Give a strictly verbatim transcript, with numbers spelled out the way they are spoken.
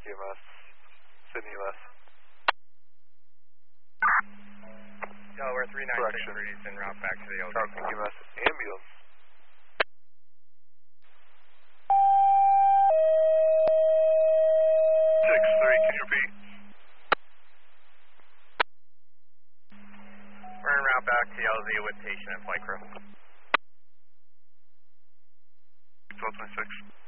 E M S, Sydney U S. Delaware three nine six three is en route back to the L D. Traffic E M S, ambulance. six three, can you repeat? We're en route back to the L Z with patient and flight crew. twelve twenty-six.